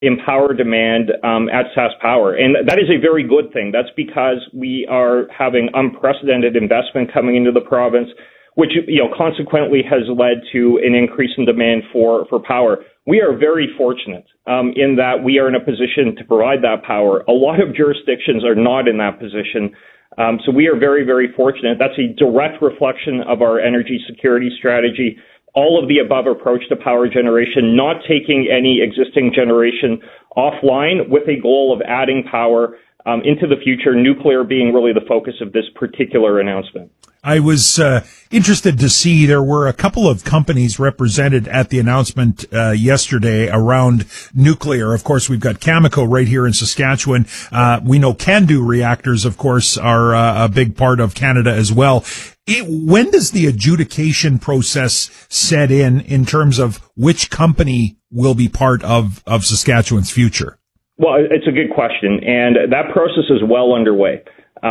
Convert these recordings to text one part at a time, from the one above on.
in power demand at SaskPower. And that is a very good thing. That's because we are having unprecedented investment coming into the province, which, consequently has led to an increase in demand for power. We are very fortunate in that we are in a position to provide that power. A lot of jurisdictions are not in that position. So we are very, very fortunate. That's a direct reflection of our energy security strategy. All of the above approach to power generation, not taking any existing generation offline with a goal of adding power into the future, nuclear being really the focus of this particular announcement. I was interested to see there were a couple of companies represented at the announcement yesterday around nuclear. Of course, we've got Cameco right here in Saskatchewan. We know CANDU reactors, of course, are a big part of Canada as well. When does the adjudication process set in terms of which company will be part of Saskatchewan's future? Well, it's a good question, and that process is well underway.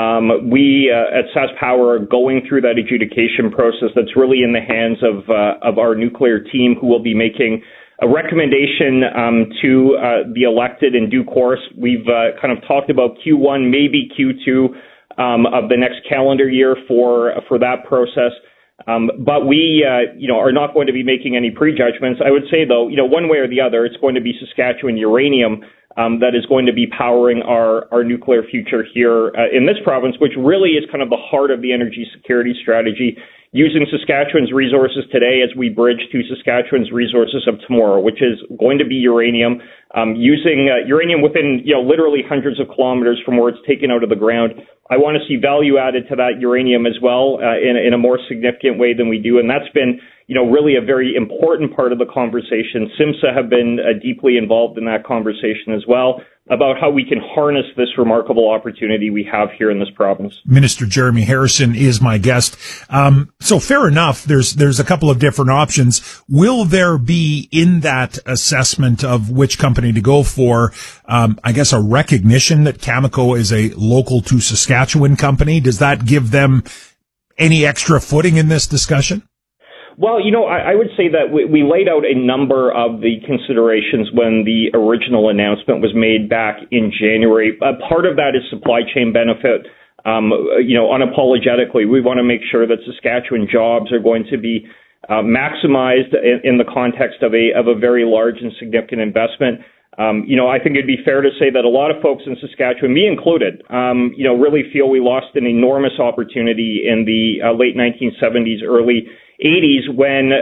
We at SaskPower are going through that adjudication process that's really in the hands of our nuclear team, who will be making a recommendation to the elected in due course. We've kind of talked about Q1, maybe Q2 of the next calendar year for that process. But we, are not going to be making any prejudgments. I would say, though, one way or the other, it's going to be Saskatchewan uranium that is going to be powering our nuclear future here in this province, which really is kind of the heart of the energy security strategy, using Saskatchewan's resources today as we bridge to Saskatchewan's resources of tomorrow, which is going to be uranium, using uranium within, literally hundreds of kilometers from where it's taken out of the ground. I want to see value added to that uranium as well in a more significant way than we do. And that's been, really a very important part of the conversation. SIMSA have been deeply involved in that conversation as well, about how we can harness this remarkable opportunity we have here in this province. Minister Jeremy Harrison is my guest. So fair enough. There's a couple of different options. Will there be in that assessment of which company to go for, I guess, a recognition that Cameco is a local to Saskatchewan company? Does that give them any extra footing in this discussion? Well, I would say that we laid out a number of the considerations when the original announcement was made back in January. Part of that is supply chain benefit. Unapologetically, we want to make sure that Saskatchewan jobs are going to be maximized in the context of a very large and significant investment. I think it'd be fair to say that a lot of folks in Saskatchewan, me included, really feel we lost an enormous opportunity in the late 1970s, early 80s when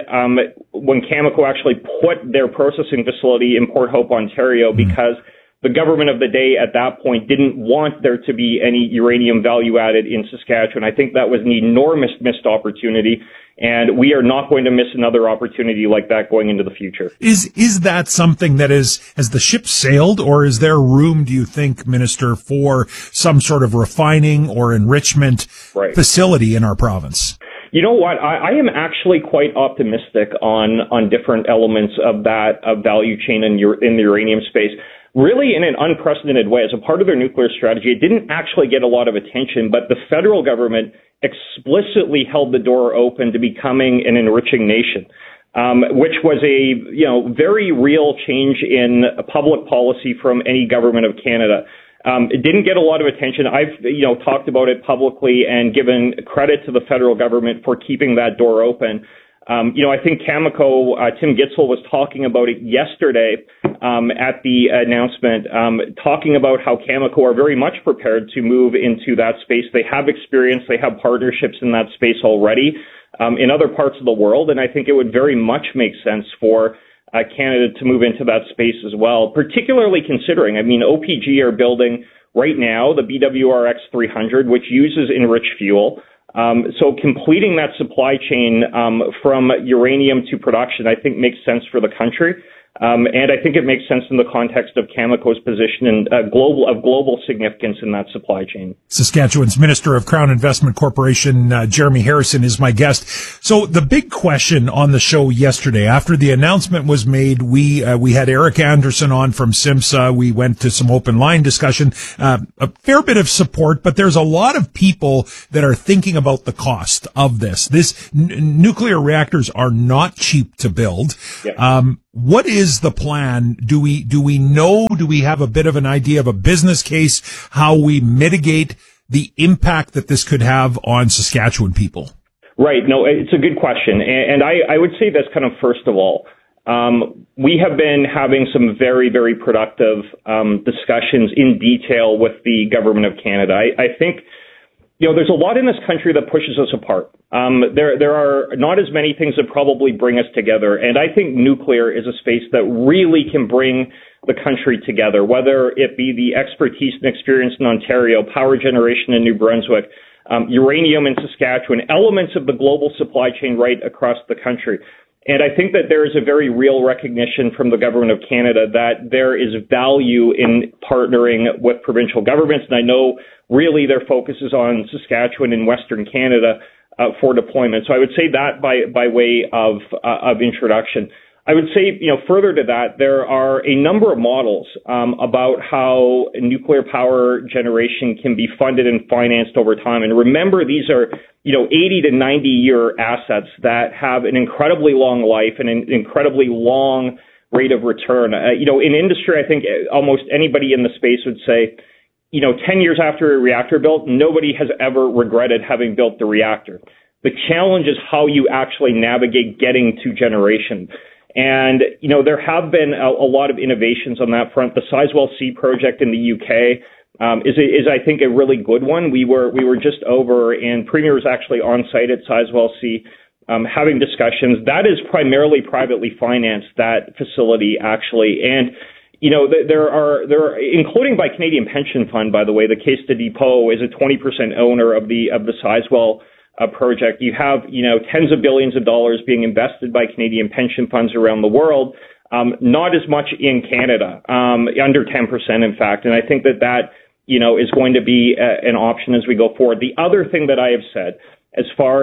Cameco actually put their processing facility in Port Hope, Ontario, because the government of the day at that point didn't want there to be any uranium value added in Saskatchewan. I think that was an enormous missed opportunity, and we are not going to miss another opportunity like that going into the future. Is that something that has the ship sailed, or is there room, do you think, Minister, for some sort of refining or enrichment facility in our province? You know what? I am actually quite optimistic on different elements of that value chain in the uranium space. Really, in an unprecedented way, as a part of their nuclear strategy, it didn't actually get a lot of attention, but the federal government explicitly held the door open to becoming an enriching nation, which was a very real change in public policy from any government of Canada. It didn't get a lot of attention. I've, talked about it publicly and given credit to the federal government for keeping that door open. I think Cameco, Tim Gitzel was talking about it yesterday at the announcement, talking about how Cameco are very much prepared to move into that space. They have experience, they have partnerships in that space already in other parts of the world, and I think it would very much make sense for Canada to move into that space as well, particularly considering, OPG are building right now the BWRX 300, which uses enriched fuel. So completing that supply chain from uranium to production, I think, makes sense for the country. And I think it makes sense in the context of Cameco's position and global significance in that supply chain. Saskatchewan's Minister of Crown Investment Corporation, Jeremy Harrison, is my guest. So the big question on the show yesterday, after the announcement was made, we had Eric Anderson on from SIMSA. We went to some open line discussion, a fair bit of support, but there's a lot of people that are thinking about the cost of this. Nuclear reactors are not cheap to build. Yeah. what is the plan? Do we know, do we have a bit of an idea of a business case, how we mitigate the impact that this could have on Saskatchewan people? Right. No, it's a good question. And I would say this kind of first of all. We have been having some very, very productive discussions in detail with the Government of Canada. I think, there's a lot in this country that pushes us apart. There are not as many things that probably bring us together. And I think nuclear is a space that really can bring the country together, whether it be the expertise and experience in Ontario, power generation in New Brunswick, uranium in Saskatchewan, elements of the global supply chain right across the country. And I think that there is a very real recognition from the Government of Canada that there is value in partnering with provincial governments. And I know really their focus is on Saskatchewan and Western Canada for deployment. So I would say that by way of introduction. I would say, further to that, there are a number of models about how nuclear power generation can be funded and financed over time. And remember, these are, 80 to 90 year assets that have an incredibly long life and an incredibly long rate of return. In industry, I think almost anybody in the space would say, 10 years after a reactor built, nobody has ever regretted having built the reactor. The challenge is how you actually navigate getting to generation. And, there have been a lot of innovations on that front. The Sizewell C project in the UK is I think a really good one. We were just over, and Premier was actually on site at Sizewell C having discussions. That is primarily privately financed, that facility actually. And there are, including by Canadian Pension Fund, by the way, the Caisse de Depot is a 20% owner of the Sizewell project. You have, tens of billions of dollars being invested by Canadian pension funds around the world, not as much in Canada, under 10%, in fact. And I think that is going to be an option as we go forward. The other thing that I have said, as far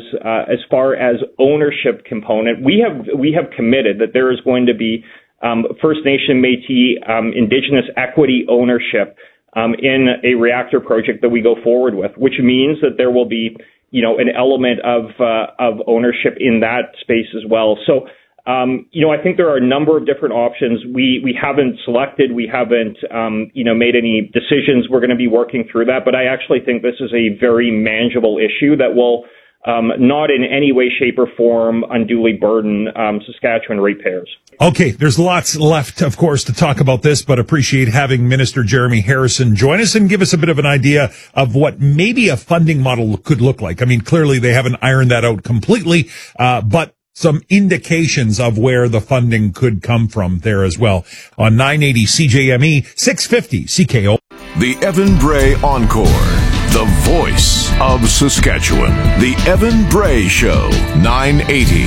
as ownership component, we have committed that there is going to be First Nation, Métis, Indigenous equity ownership in a reactor project that we go forward with, which means that there will be an element of ownership in that space as well. So, I think there are a number of different options. We haven't selected, we haven't, made any decisions. We're going to be working through that, but I actually think this is a very manageable issue that will not in any way, shape, or form unduly burden Saskatchewan ratepayers. Okay, there's lots left, of course, to talk about this, but appreciate having Minister Jeremy Harrison join us and give us a bit of an idea of what maybe a funding model could look like. I mean, clearly they haven't ironed that out completely, but some indications of where the funding could come from there as well. On 980 CJME, 650 CKO. The Evan Bray Encore. The voice of Saskatchewan. The Evan Bray Show. 980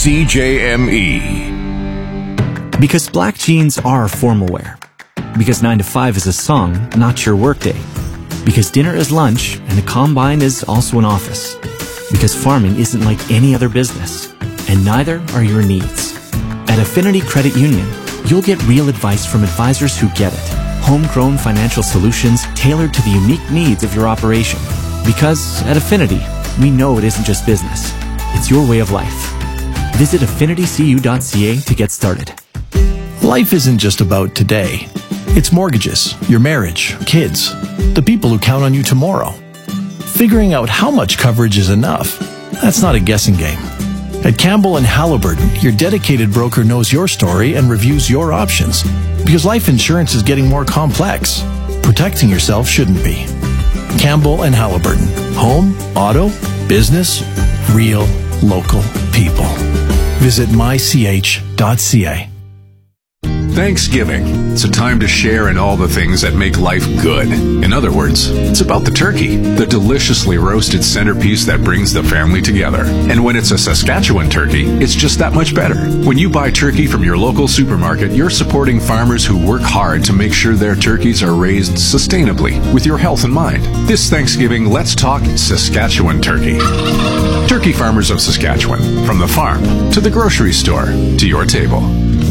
CJME. Because black jeans are formal wear. Because 9 to 5 is a song, not your workday. Because dinner is lunch and the combine is also an office. Because farming isn't like any other business. And neither are your needs. At Affinity Credit Union, you'll get real advice from advisors who get it. Homegrown financial solutions tailored to the unique needs of your operation. Because at Affinity, we know it isn't just business. It's your way of life. Visit affinitycu.ca to get started. Life isn't just about today. It's mortgages, your marriage, kids, the people who count on you tomorrow. Figuring out how much coverage is enough, that's not a guessing game. At Campbell & Halliburton, your dedicated broker knows your story and reviews your options. Because life insurance is getting more complex. Protecting yourself shouldn't be. Campbell & Halliburton. Home, auto, business, real, local people. Visit mych.ca. Thanksgiving. It's a time to share in all the things that make life good. In other words, it's about the turkey, the deliciously roasted centerpiece that brings the family together. And when it's a Saskatchewan turkey, it's just that much better. When you buy turkey from your local supermarket, you're supporting farmers who work hard to make sure their turkeys are raised sustainably with your health in mind. This Thanksgiving, let's talk Saskatchewan turkey. Turkey farmers of Saskatchewan, from the farm to the grocery store to your table.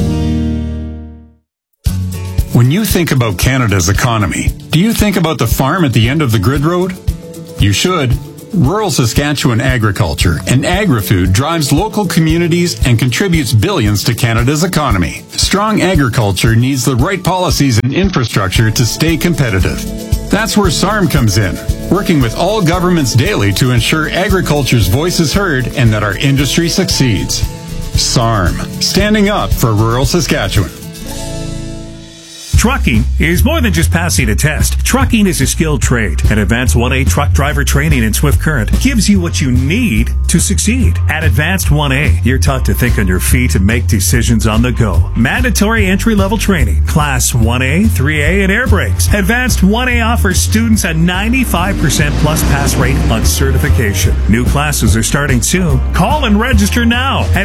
When you think about Canada's economy, do you think about the farm at the end of the grid road? You should. Rural Saskatchewan agriculture and agri-food drives local communities and contributes billions to Canada's economy. Strong agriculture needs the right policies and infrastructure to stay competitive. That's where SARM comes in, working with all governments daily to ensure agriculture's voice is heard and that our industry succeeds. SARM, standing up for rural Saskatchewan. Trucking is more than just passing a test. Trucking is a skilled trade, and Advanced 1A truck driver training in Swift Current gives you what you need to succeed. At Advanced 1A, you're taught to think on your feet and make decisions on the go. Mandatory entry-level training, Class 1A, 3A, and air brakes. Advanced 1A offers students a 95% plus pass rate on certification. New classes are starting soon. Call and register now at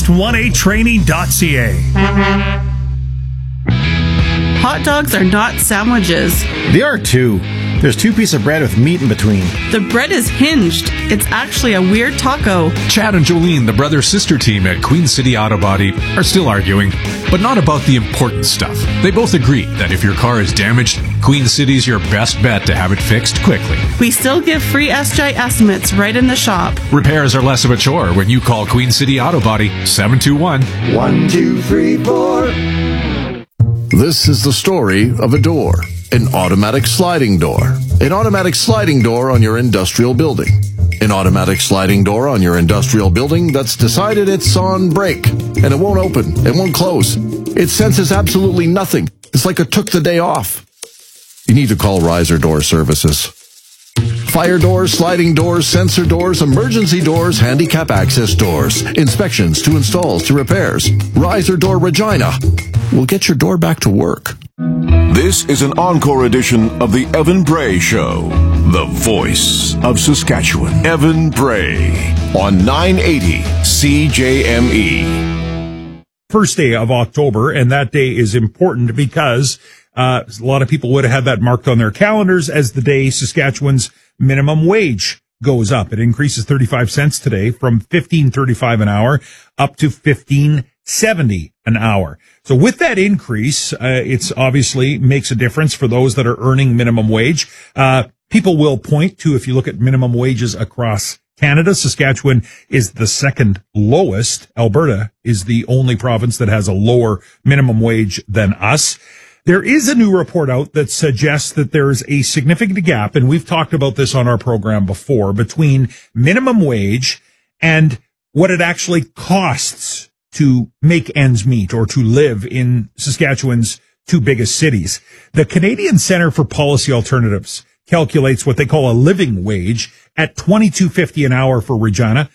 advanced1atraining.ca. Hot dogs are not sandwiches. They are too. There's 2 pieces of bread with meat in between. The bread is hinged. It's actually a weird taco. Chad and Jolene, the brother-sister team at Queen City Auto Body, are still arguing, but not about the important stuff. They both agree that if your car is damaged, Queen City's your best bet to have it fixed quickly. We still give free SGI estimates right in the shop. Repairs are less of a chore when you call Queen City Auto Body 721-1234. This is the story of a door, an automatic sliding door. An automatic sliding door on your industrial building. An automatic sliding door on your industrial building that's decided it's on break, and it won't open, it won't close. It senses absolutely nothing. It's like it took the day off. You need to call Riser Door Services. Fire doors, sliding doors, sensor doors, emergency doors, handicap access doors, inspections to installs to repairs. Riser Door Regina will get your door back to work. This is an encore edition of the Evan Bray Show, the voice of Saskatchewan. Evan Bray on 980 CJME. First day of October, and that day is important because a lot of people would have had that marked on their calendars as the day Saskatchewan's minimum wage goes up. It increases 35 cents today from $15.35 an hour up to $15.70 an hour. So with that increase, it's obviously makes a difference for those that are earning minimum wage. People will point to, if you look at minimum wages across Canada, Saskatchewan is the second lowest. Alberta is the only province that has a lower minimum wage than us. There is a new report out that suggests that there is a significant gap, and we've talked about this on our program before, between minimum wage and what it actually costs to make ends meet or to live in Saskatchewan's 2 biggest cities. The Canadian Centre for Policy Alternatives calculates what they call a living wage at $22.50 an hour for Regina,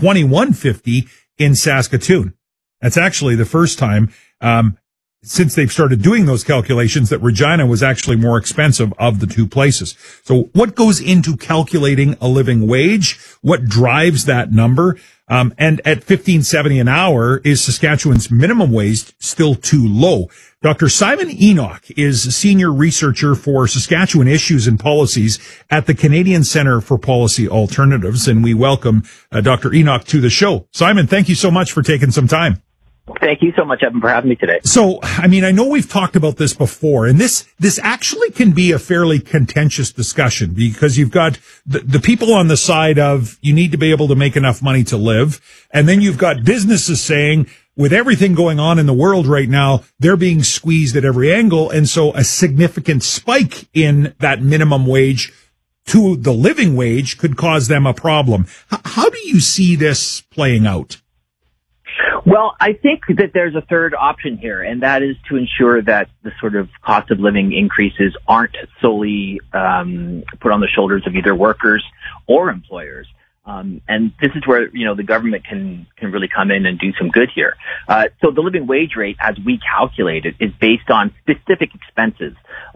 $21.50 in Saskatoon. That's actually the first time since they've started doing those calculations that Regina was actually more expensive of the 2 places. So what goes into calculating a living wage? What drives that number? And at $15.70 an hour, is Saskatchewan's minimum wage still too low? Dr. Simon Enoch is a senior researcher for Saskatchewan issues and policies at the Canadian Centre for Policy Alternatives, and we welcome Dr. Enoch to the show. Simon, thank you so much for taking some time. Thank you so much, Evan, for having me today. So, I mean, I know we've talked about this before, and this actually can be a fairly contentious discussion because you've got the people on the side of you need to be able to make enough money to live, and then you've got businesses saying, with everything going on in the world right now, they're being squeezed at every angle, and so a significant spike in that minimum wage to the living wage could cause them a problem. How do you see this playing out? Well, I think that there's a third option here, and that is to ensure that the sort of cost of living increases aren't solely put on the shoulders of either workers or employers. And this is where, the government can really come in and do some good here. So the living wage rate, as we calculate it, is based on specific expenses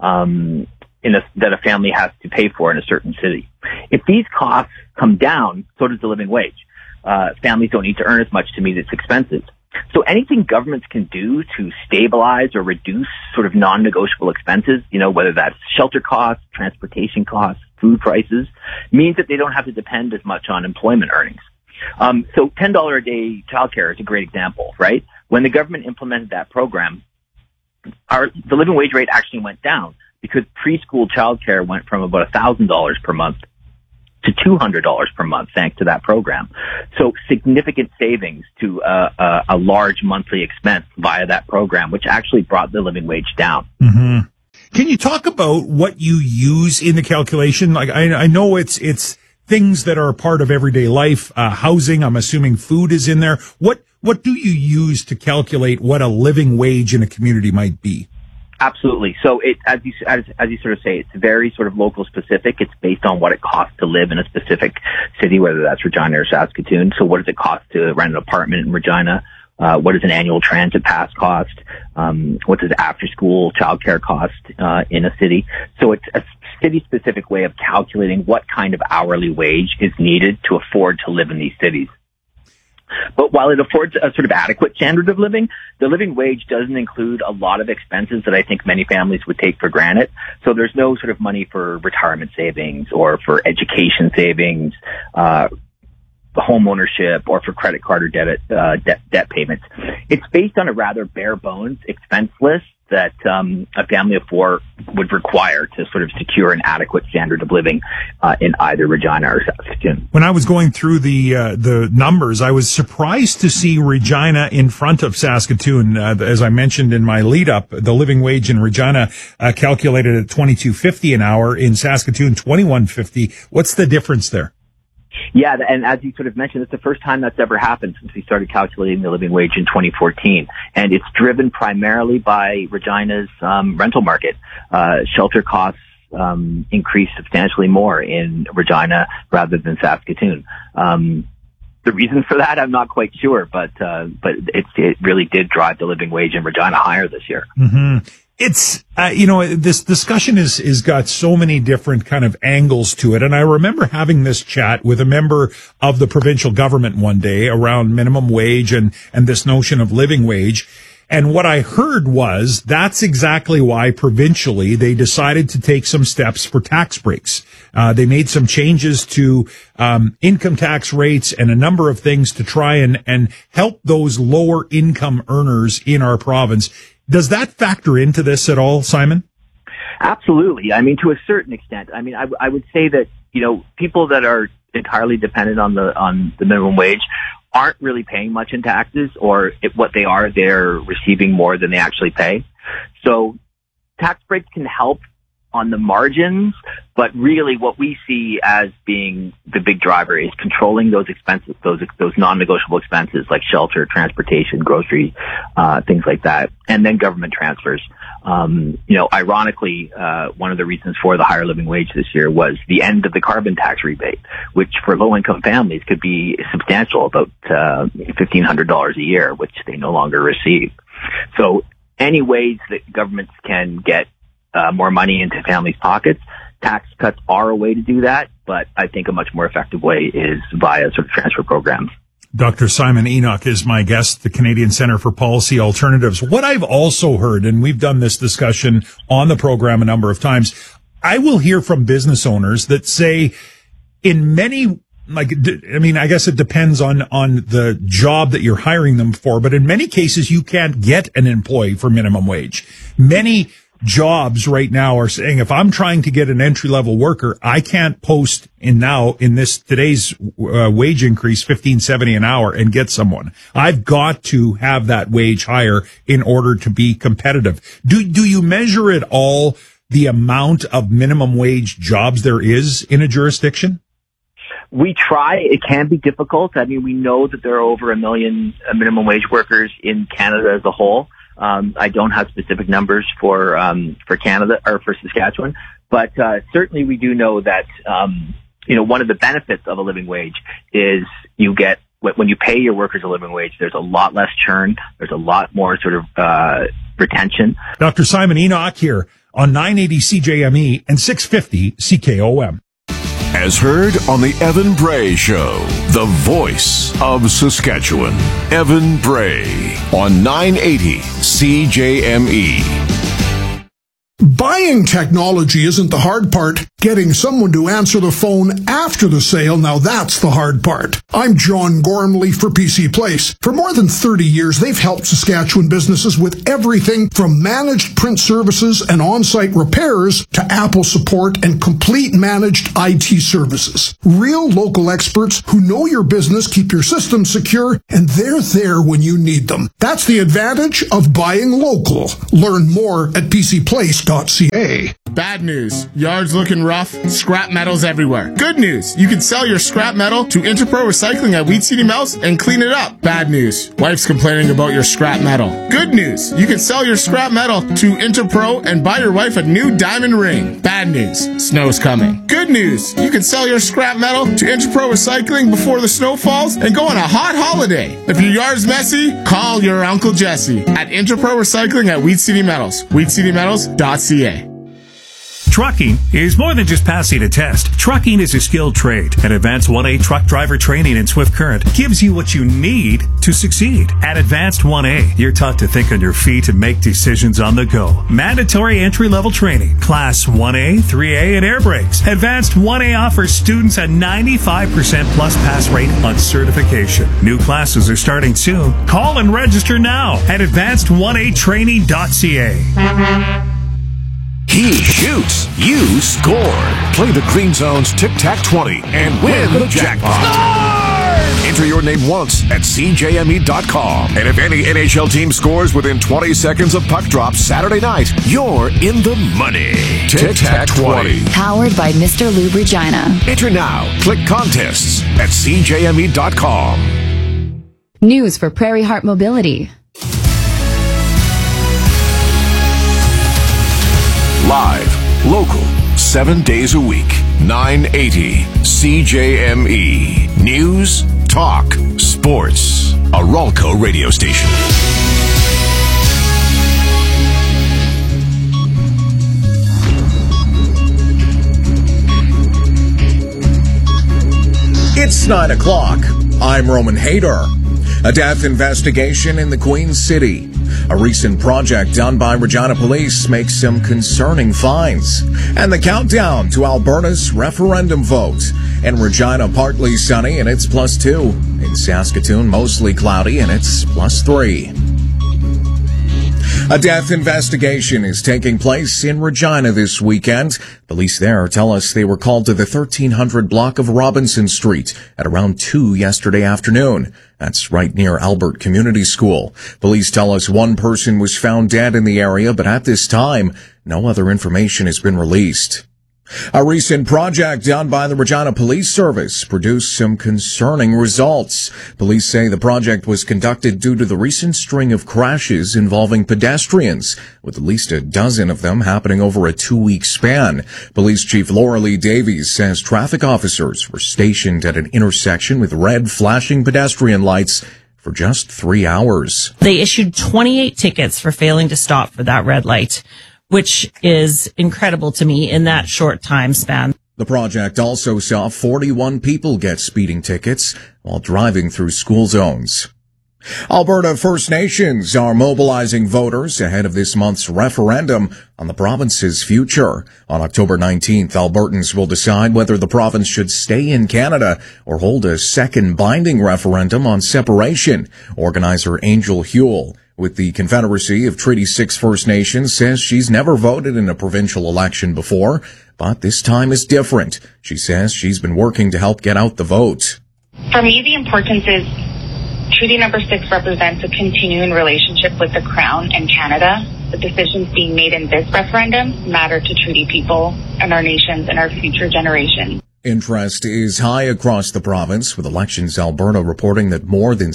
that a family has to pay for in a certain city. If these costs come down, so does the living wage. Families don't need to earn as much to meet its expenses. So anything governments can do to stabilize or reduce sort of non-negotiable expenses, whether that's shelter costs, transportation costs, food prices, means that they don't have to depend as much on employment earnings. So $10 a day childcare is a great example, right? When the government implemented that program, the living wage rate actually went down because preschool childcare went from about $1,000 per month to $200 per month thanks to that program. So significant savings to a large monthly expense via that program, which actually brought the living wage down. Mm-hmm. Can you talk about what you use in the calculation? Like, I know it's things that are a part of everyday life, housing. I'm assuming food is in there. What do you use to calculate what a living wage in a community might be? Absolutely. So as you sort of say, it's very sort of local specific. It's based on what it costs to live in a specific city, whether that's Regina or Saskatoon. So what does it cost to rent an apartment in Regina? What does an annual transit pass cost? What does after school childcare cost in a city? So it's a city specific way of calculating what kind of hourly wage is needed to afford to live in these cities. But while it affords a sort of adequate standard of living, the living wage doesn't include a lot of expenses that I think many families would take for granted. So there's no sort of money for retirement savings or for education savings, home ownership, or for credit card or debt payments. It's based on a rather bare bones expense list that a family of four would require to sort of secure an adequate standard of living in either Regina or Saskatoon. When I was going through the numbers, I was surprised to see Regina in front of Saskatoon. As I mentioned in my lead up, the living wage in Regina calculated at $22.50 an hour. In Saskatoon, $21.50. What's the difference there? Yeah, and as you sort of mentioned, it's the first time that's ever happened since we started calculating the living wage in 2014. And it's driven primarily by Regina's rental market. Shelter costs increase substantially more in Regina rather than Saskatoon. The reason for that, I'm not quite sure, but it really did drive the living wage in Regina higher this year. Mm-hmm. It's, this discussion is got so many different kind of angles to it. And I remember having this chat with a member of the provincial government one day around minimum wage and this notion of living wage. And what I heard was that's exactly why provincially they decided to take some steps for tax breaks. They made some changes to income tax rates and a number of things to try and help those lower income earners in our province. Does that factor into this at all, Simon? Absolutely. I mean, to a certain extent. I mean, I would say that, people that are entirely dependent on the minimum wage aren't really paying much in taxes, or if what they are, they're receiving more than they actually pay. So tax breaks can help on the margins, but really what we see as being the big driver is controlling those expenses, those non-negotiable expenses like shelter, transportation, grocery, things like that, and then government transfers. Ironically, one of the reasons for the higher living wage this year was the end of the carbon tax rebate, which for low-income families could be substantial, about $1,500 a year, which they no longer receive. So any ways that governments can get more money into families' pockets, tax cuts are a way to do that, but I think a much more effective way is via sort of transfer programs. Dr. Simon Enoch is my guest, the Canadian Centre for Policy Alternatives. What I've also heard, and we've done this discussion on the program a number of times, I will hear from business owners that say in many, I guess it depends on the job that you're hiring them for, but in many cases you can't get an employee for minimum wage. Many jobs right now are saying, if I'm trying to get an entry-level worker, I can't post today's wage increase, $15.70 an hour, and get someone. I've got to have that wage higher in order to be competitive. Do you measure at all the amount of minimum wage jobs there is in a jurisdiction? We try. It can be difficult. I mean, we know that there are over 1 million minimum wage workers in Canada as a whole. I don't have specific numbers for Canada or for Saskatchewan, but certainly we do know that one of the benefits of a living wage is you get, when you pay your workers a living wage, there's a lot less churn, there's a lot more sort of retention. Dr. Simon Enoch here on 980 CJME and 650 CKOM. As heard on the Evan Bray Show, the voice of Saskatchewan. Evan Bray on 980 CJME. Buying technology isn't the hard part. Getting someone to answer the phone after the sale, now that's the hard part. I'm John Gormley for PC Place. For more than 30 years, they've helped Saskatchewan businesses with everything from managed print services and on-site repairs to Apple support and complete managed IT services. Real local experts who know your business, keep your systems secure, and they're there when you need them. That's the advantage of buying local. Learn more at PCPlace.ca. Bad news. Yards looking rough. Scrap metal's everywhere. Good news. You can sell your scrap metal to Interpro Recycling at Wheat City Mills and clean it up. Bad news. Wife's complaining about your scrap metal. Good news. You can sell your scrap metal to Interpro and buy your wife a new diamond ring. Bad news. Snow's coming. Good news. You can sell your scrap metal to Interpro Recycling before the snow falls and go on a hot holiday. If your yard's messy, call your Uncle Jesse at Interpro Recycling at Wheat City Metals. WheatCityMetals.ca. Trucking is more than just passing a test. Trucking is a skilled trade, and Advanced 1A truck driver training in Swift Current gives you what you need to succeed. At Advanced 1A, you're taught to think on your feet and make decisions on the go. Mandatory entry-level training, Class 1A, 3A, and air brakes. Advanced 1A offers students a 95% plus pass rate on certification. New classes are starting soon. Call and register now at advanced1atraining.ca. He shoots, you score. Play the Green Zone's Tic-Tac-20 and win the jackpot. Enter your name once at CJME.com. And if any NHL team scores within 20 seconds of puck drop Saturday night, you're in the money. Tic-Tac-20. Powered by Mr. Lube Regina. Enter now. Click contests at CJME.com. News for Prairie Heart Mobility. Live, local, 7 days a week, 980 CJME. News, talk, sports. A Ralco radio station. It's 9 o'clock. I'm Roman Hader. A death investigation in the Queen City. A recent project done by Regina Police makes some concerning finds. And the countdown to Alberta's referendum vote. In Regina, partly sunny and it's +2. In Saskatoon, mostly cloudy and it's +3. A death investigation is taking place in Regina this weekend. Police there tell us they were called to the 1300 block of Robinson Street at around 2 yesterday afternoon. That's right near Albert Community School. Police tell us one person was found dead in the area, but at this time, no other information has been released. A recent project done by the Regina Police Service produced some concerning results. Police say the project was conducted due to the recent string of crashes involving pedestrians, with at least a dozen of them happening over a 2-week span. Police Chief Laura Lee Davies says traffic officers were stationed at an intersection with red flashing pedestrian lights for just 3 hours. They issued 28 tickets for failing to stop for that red light, which is incredible to me in that short time span. The project also saw 41 people get speeding tickets while driving through school zones. Alberta First Nations are mobilizing voters ahead of this month's referendum on the province's future. On October 19th, Albertans will decide whether the province should stay in Canada or hold a second binding referendum on separation. Organizer Angel Huel with the Confederacy of Treaty 6 First Nations says she's never voted in a provincial election before, but this time is different. She says she's been working to help get out the vote. For me, the importance is Treaty Number 6 represents a continuing relationship with the Crown and Canada. The decisions being made in this referendum matter to treaty people and our nations and our future generations. Interest is high across the province, with Elections Alberta reporting that more than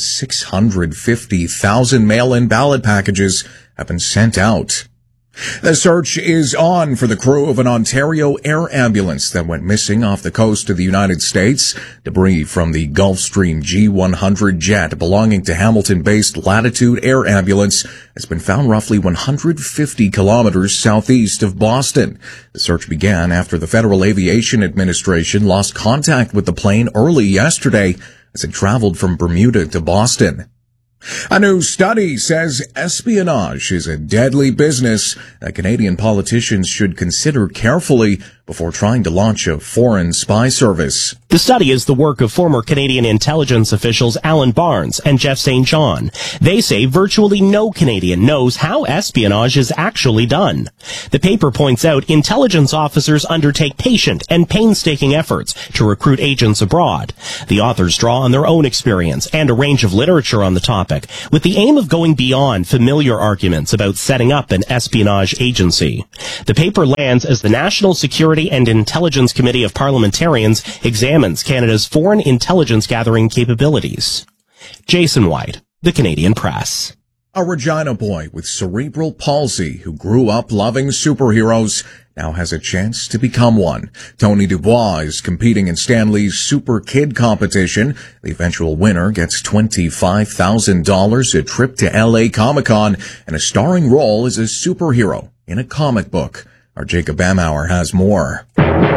650,000 mail-in ballot packages have been sent out. The search is on for the crew of an Ontario air ambulance that went missing off the coast of the United States. Debris from the Gulfstream G100 jet belonging to Hamilton-based Latitude Air Ambulance has been found roughly 150 kilometers southeast of Boston. The search began after the Federal Aviation Administration lost contact with the plane early yesterday as it traveled from Bermuda to Boston. A new study says espionage is a deadly business that Canadian politicians should consider carefully before trying to launch a foreign spy service. The study is the work of former Canadian intelligence officials Alan Barnes and Jeff St. John. They say virtually no Canadian knows how espionage is actually done. The paper points out intelligence officers undertake patient and painstaking efforts to recruit agents abroad. The authors draw on their own experience and a range of literature on the topic, with the aim of going beyond familiar arguments about setting up an espionage agency. The paper lands as the National Security and Intelligence Committee of Parliamentarians examines Canada's foreign intelligence gathering capabilities. Jason White, The Canadian Press. A Regina boy with cerebral palsy who grew up loving superheroes now has a chance to become one. Tony Dubois is competing in Stan Lee's Super Kid competition. The eventual winner gets $25,000, a trip to LA Comic-Con, and a starring role as a superhero in a comic book. Our Jacob Bamauer has more.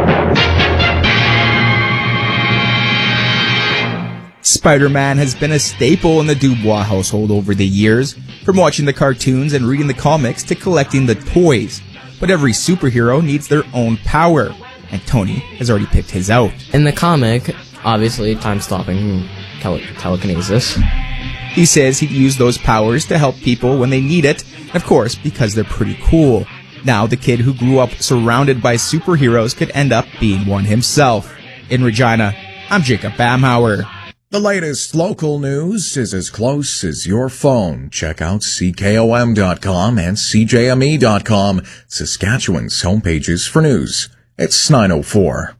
Spider-Man has been a staple in the Dubois household over the years, from watching the cartoons and reading the comics to collecting the toys. But every superhero needs their own power, and Tony has already picked his out. In the comic, obviously, time-stopping, telekinesis. He says he'd use those powers to help people when they need it, of course, because they're pretty cool. Now the kid who grew up surrounded by superheroes could end up being one himself. In Regina, I'm Jacob Bamauer. The latest local news is as close as your phone. Check out CKOM.com and CJME.com, Saskatchewan's homepages for news. It's 9:04.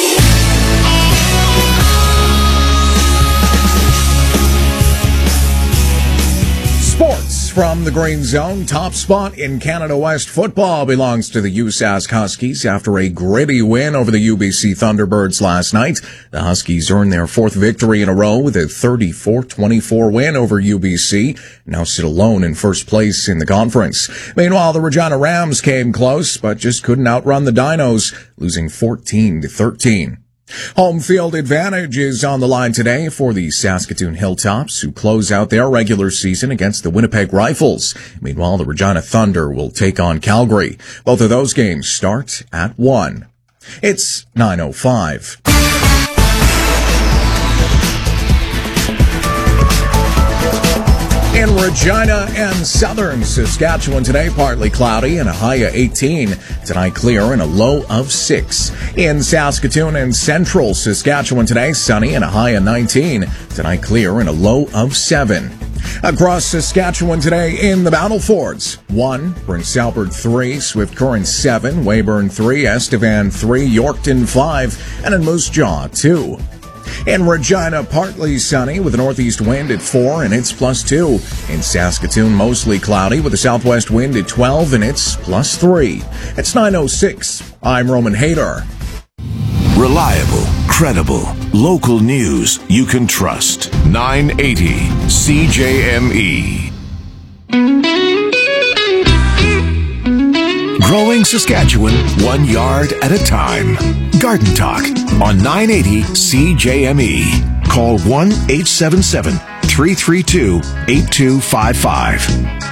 Sports from the Green Zone. Top spot in Canada West football belongs to the USask Huskies after a gritty win over the UBC Thunderbirds last night. The Huskies earned their fourth victory in a row with a 34-24 win over UBC, now sit alone in first place in the conference. Meanwhile, the Regina Rams came close, but just couldn't outrun the Dinos, losing 14-13. Home field advantage is on the line today for the Saskatoon Hilltops, who close out their regular season against the Winnipeg Rifles. Meanwhile, the Regina Thunder will take on Calgary. Both of those games start at 1. It's 9:05. In Regina and southern Saskatchewan today, partly cloudy and a high of 18. Tonight clear and a low of 6. In Saskatoon and central Saskatchewan today, sunny and a high of 19. Tonight clear and a low of 7. Across Saskatchewan today in the Battle Fords, 1, Prince Albert 3, Swift Current 7, Weyburn 3, Estevan 3, Yorkton 5, and in Moose Jaw 2. In Regina, partly sunny with a northeast wind at 4 and it's +2. In Saskatoon, mostly cloudy with a southwest wind at 12 and it's +3. It's 9:06. I'm Roman Hader. Reliable, credible, local news you can trust. 980 CJME. Growing Saskatchewan, 1 yard at a time. Garden Talk on 980 CJME. Call 1-877-332-8255.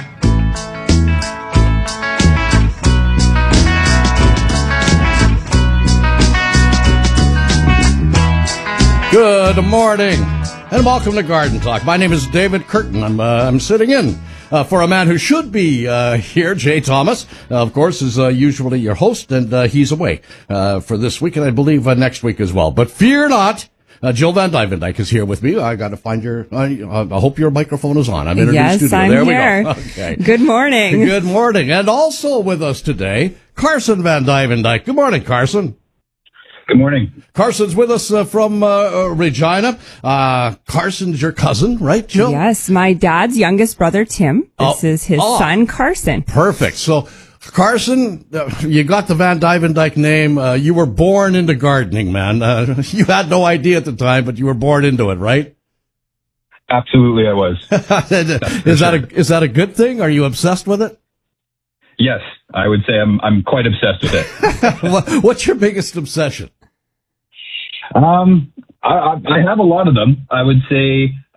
Good morning, and welcome to Garden Talk. My name is David Curtin. I'm sitting in for a man who should be here, Jay Thomas. Of course, is usually your host, and he's away for this week, and I believe next week as well. But fear not, Jill Van Dyvendyke is here with me. I got to find your. I hope your microphone is on. I'm in a new studio. I'm there here. We go. Okay. Good morning. Good morning, and also with us today, Carson Van Dyvendyke. Good morning, Carson. Good morning. Carson's with us from Regina. Carson's your cousin, right, Jill? Yes, my dad's youngest brother, Tim. This is his son, Carson. Perfect. So, Carson, you got the Van Dyvendyke name. You were born into gardening, man. You had no idea at the time, but you were born into it, right? Absolutely, I was. Is that a good thing? Are you obsessed with it? Yes, I would say I'm quite obsessed with it. What's your biggest obsession? I have a lot of them. I would say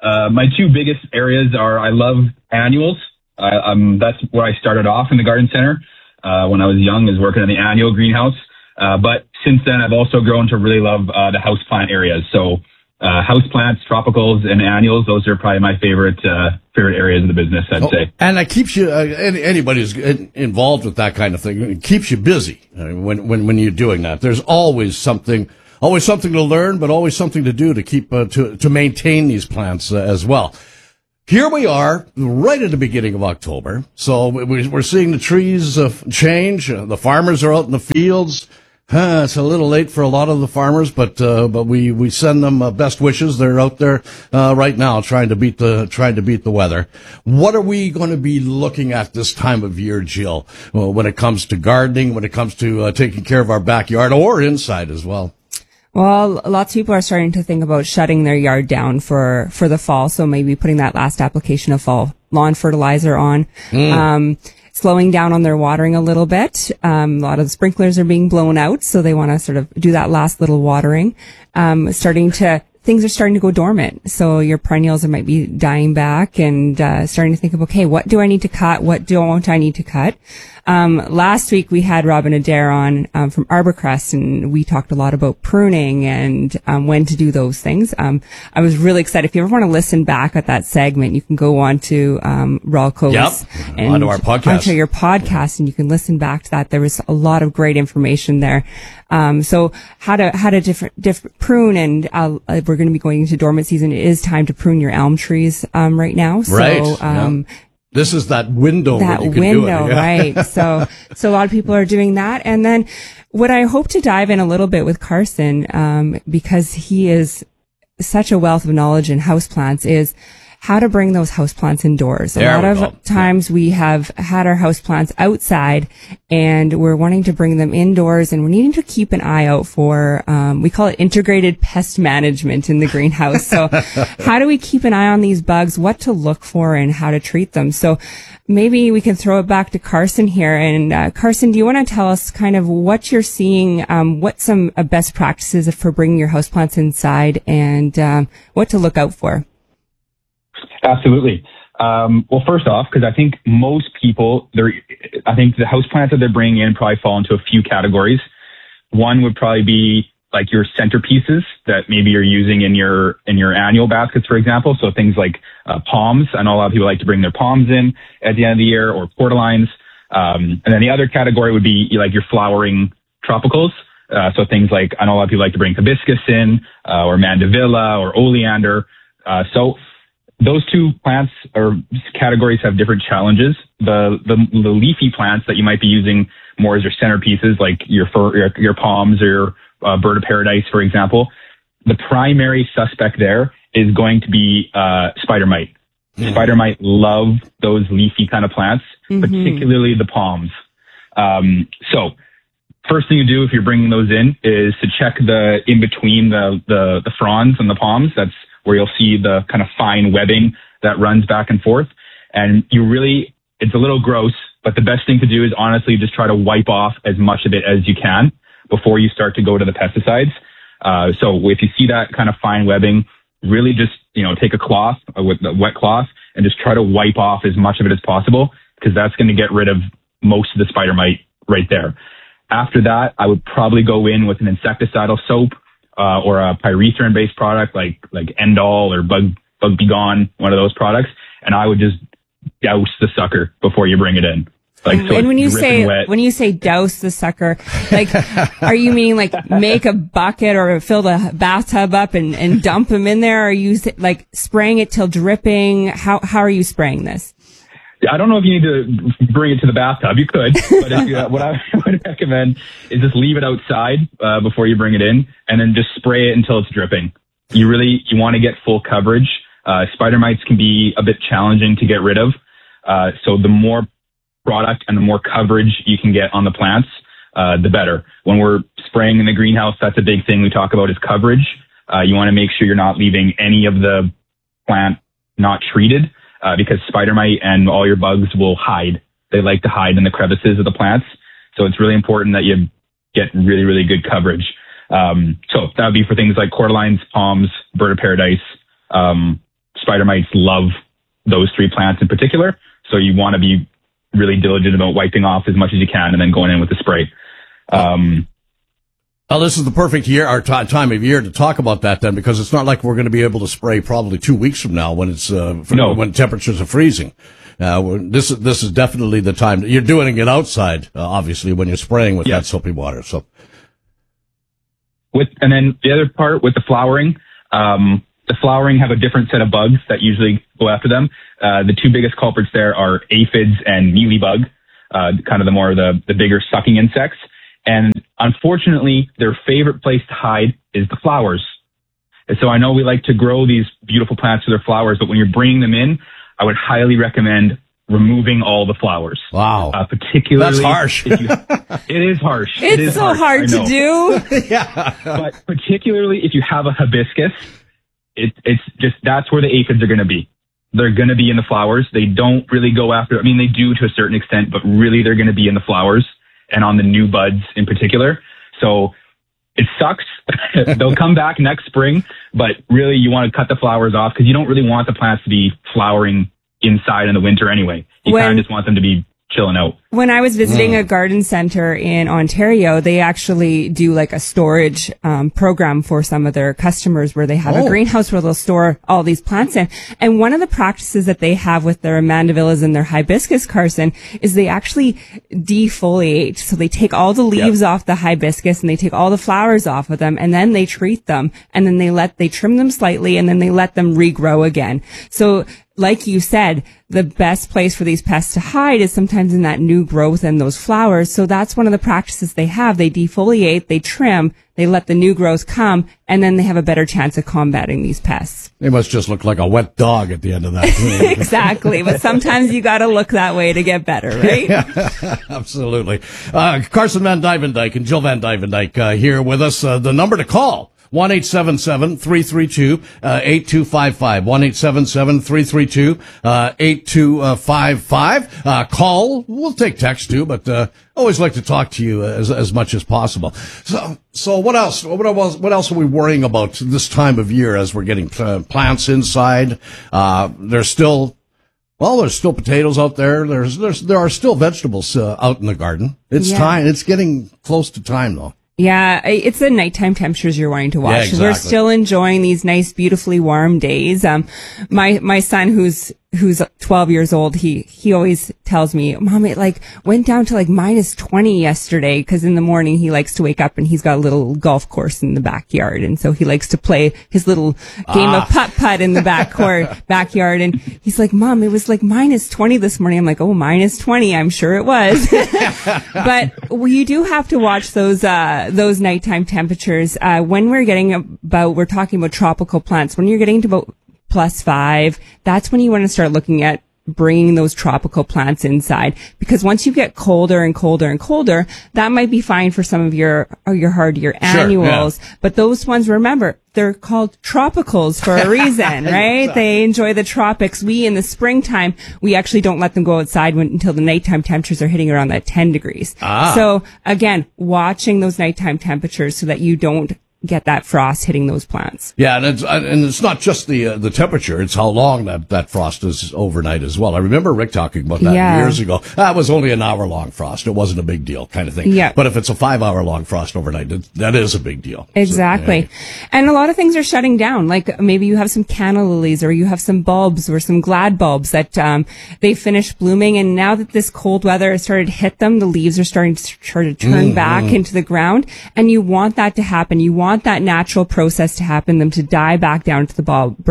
My two biggest areas are I love annuals. That's where I started off in the garden center when I was young, is working in the annual greenhouse. But since then, I've also grown to really love the houseplant areas. So houseplants, tropicals, and annuals, those are probably my favorite areas of the business, I'd say. And that keeps you, anybody who's involved with that kind of thing, it keeps you busy when you're doing that. There's always something to learn, but always something to do to keep, to maintain these plants as well. Here we are, right at the beginning of October. So we're seeing the trees change. The farmers are out in the fields. It's a little late for a lot of the farmers, but we send them best wishes. They're out there right now trying to beat the weather. What are we going to be looking at this time of year, Jill, when it comes to gardening, when it comes to taking care of our backyard or inside as well? Well, lots of people are starting to think about shutting their yard down for the fall. So maybe putting that last application of fall lawn fertilizer on. Slowing down on their watering a little bit. A lot of the sprinklers are being blown out, so they want to sort of do that last little watering. Things are starting to go dormant. So your perennials might be dying back and starting to think of, okay, what do I need to cut? What don't I need to cut? Last week we had Robin Adair on from Arborcrest, and we talked a lot about pruning and when to do those things. I was really excited. If you ever want to listen back at that segment, you can go on to Rawlco's and onto our podcast. Onto your podcast, and you can listen back to that. There was a lot of great information there. So how to different prune, and we're going to be going into dormant season. It is time to prune your elm trees right now. So, right. This is that window that when you can window, do it. right? So a lot of people are doing that. And then what I hope to dive in a little bit with Carson, because he is such a wealth of knowledge in houseplants, is how to bring those houseplants indoors. A lot of times we have had our houseplants outside and we're wanting to bring them indoors, and we're needing to keep an eye out for, we call it integrated pest management in the greenhouse. So how do we keep an eye on these bugs, what to look for, and how to treat them? So maybe we can throw it back to Carson here. And Carson, do you want to tell us kind of what you're seeing, what some best practices for bringing your houseplants inside, and what to look out for? Absolutely. Well, first off, because I think most people, I think the houseplants that they're bringing in probably fall into a few categories. One would probably be like your centerpieces that maybe you're using in your annual baskets, for example. So things like palms. I know a lot of people like to bring their palms in at the end of the year, or portalines. And then the other category would be like your flowering tropicals. So things like, I know a lot of people like to bring hibiscus in, or mandevilla or oleander. So those two plants or categories have different challenges. The leafy plants that you might be using more as your centerpieces, like your palms or your bird of paradise, for example, the primary suspect there is going to be spider mite. Spider mite love those leafy kind of plants, particularly the palms. So first thing you do if you're bringing those in is to check the in between the fronds and the palms. That's where you'll see the kind of fine webbing that runs back and forth. And it's a little gross, but the best thing to do is honestly just try to wipe off as much of it as you can before you start to go to the pesticides. So if you see that kind of fine webbing, really just, take a cloth with a wet cloth and just try to wipe off as much of it as possible, because that's going to get rid of most of the spider mite right there. After that, I would probably go in with an insecticidal soap, or a pyrethrin-based product like Endol or Bug Be Gone, one of those products, and I would just douse the sucker before you bring it in. And when you say douse the sucker, like, are you meaning like make a bucket or fill the bathtub up and dump them in there? Or are you like spraying it till dripping? How are you spraying this? I don't know if you need to bring it to the bathtub. You could, but what I would recommend is just leave it outside before you bring it in, and then just spray it until it's dripping. You want to get full coverage. Spider mites can be a bit challenging to get rid of, so the more product and the more coverage you can get on the plants, the better. When we're spraying in the greenhouse, that's a big thing we talk about is coverage. You want to make sure you're not leaving any of the plant not treated. Because spider mite and all your bugs will hide. They like to hide in the crevices of the plants. So it's really important that you get really, really good coverage. So that would be for things like cordyline, palms, bird of paradise, spider mites love those 3 plants in particular. So you want to be really diligent about wiping off as much as you can and then going in with the spray. Well, this is the perfect year, our time of year to talk about that then, because it's not like we're going to be able to spray probably 2 weeks from now when it's, when temperatures are freezing. This is definitely the time. You're doing it outside, obviously, when you're spraying with that soapy water. So, and then the other part with the flowering have a different set of bugs that usually go after them. The 2 biggest culprits there are aphids and mealybug, kind of the bigger sucking insects. And unfortunately, their favorite place to hide is the flowers. And so I know we like to grow these beautiful plants for their flowers, but when you're bringing them in, I would highly recommend removing all the flowers. Wow. Particularly. That's harsh. It is harsh. It's so hard to do. Yeah. But particularly if you have a hibiscus, it's just, that's where the aphids are going to be. They're going to be in the flowers. They don't really go after, I mean, they do to a certain extent, but really they're going to be in the flowers and on the new buds in particular. So it sucks. They'll come back next spring, but really you want to cut the flowers off because you don't really want the plants to be flowering inside in the winter anyway. You kind of just want them to be chilling out. When I was visiting a garden center in Ontario, they actually do like a storage program for some of their customers where they have a greenhouse where they'll store all these plants in. And one of the practices that they have with their mandevillas and their hibiscus, Carson, is they actually defoliate. So they take all the leaves off the hibiscus and they take all the flowers off of them and then they treat them and then they trim them slightly and then they let them regrow again. So like you said, the best place for these pests to hide is sometimes in that new growth and those flowers. So that's one of the practices they have. They defoliate, they trim, they let the new growth come, and then they have a better chance of combating these pests. They must just look like a wet dog at the end of that. Exactly. But sometimes you got to look that way to get better, right? Absolutely. Carson Van Duyvendijk and Jill Van Duyvendijk here with us. The number to call. 1-877-332-8255. 1-877-332-8255. Call. We'll take text too, but always like to talk to you as much as possible. So what else? What else are we worrying about this time of year as we're getting plants inside? There's still potatoes out there. There are still vegetables out in the garden. It's time. It's getting close to time though. Yeah, it's the nighttime temperatures you're wanting to watch. Yeah, exactly. We're still enjoying these nice, beautifully warm days. My son, who's 12 years old, he always tells me, Mom, it went down to minus 20 yesterday, because in the morning he likes to wake up and he's got a little golf course in the backyard, and so he likes to play his little game of putt-putt in the backyard, and he's like, Mom, it was minus 20 this morning. I'm like, oh, minus 20, I'm sure it was. But you do have to watch those nighttime temperatures. When we're talking about tropical plants, when you're getting to about +5, that's when you want to start looking at bringing those tropical plants inside, because once you get colder and colder and colder, that might be fine for some of your hardier annuals. Sure, yeah. But those ones, remember, they're called tropicals for a reason, right? Exactly. They enjoy the tropics. We, in the springtime, we actually don't let them go outside until the nighttime temperatures are hitting around that 10 degrees. So again, watching those nighttime temperatures so that you don't get that frost hitting those plants. Yeah, and it's not just the temperature; it's how long that frost is overnight as well. I remember Rick talking about that years ago. That was only an hour-long frost; it wasn't a big deal, kind of thing. Yeah. But if it's a 5-hour-long frost overnight, that is a big deal. Exactly. So, and a lot of things are shutting down. Like maybe you have some canna lilies, or you have some bulbs, or some glad bulbs that they finished blooming, and now that this cold weather has started to hit them, the leaves are starting to turn back into the ground, and you want that to happen. You want that natural process to happen, them to die back down to the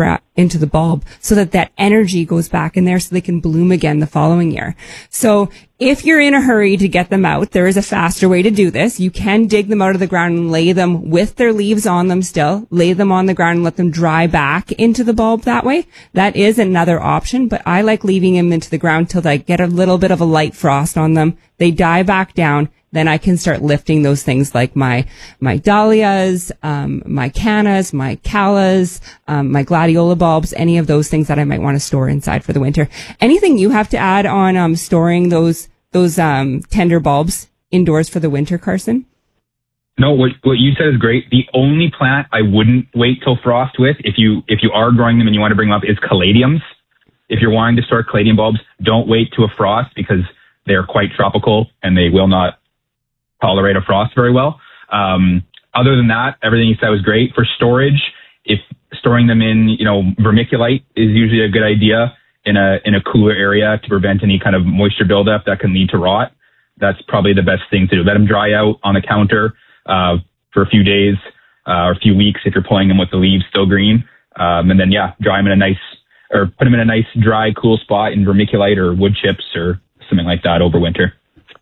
bulb, so that energy goes back in there so they can bloom again the following year. So if you're in a hurry to get them out, there is a faster way to do this. You can dig them out of the ground and lay them with their leaves on them still. Lay them on the ground and let them dry back into the bulb that way. That is another option, but I like leaving them into the ground till they get a little bit of a light frost on them. They die back down. Then I can start lifting those things like my dahlias, my cannas, my callas, my gladiola bulbs, any of those things that I might want to store inside for the winter. Anything you have to add on storing those tender bulbs indoors for the winter, Carson? No, what you said is great. The only plant I wouldn't wait till frost with, if you are growing them and you want to bring them up, is caladiums. If you're wanting to start caladium bulbs, don't wait to a frost because they're quite tropical and they will not tolerate a frost very well. Other than that, everything you said was great. For storage, if storing them in, vermiculite is usually a good idea in a cooler area to prevent any kind of moisture buildup that can lead to rot. That's probably the best thing to do. Let them dry out on the counter for a few days or a few weeks if you're pulling them with the leaves still green. And then, dry them put them in a nice, dry, cool spot in vermiculite or wood chips or something like that over winter.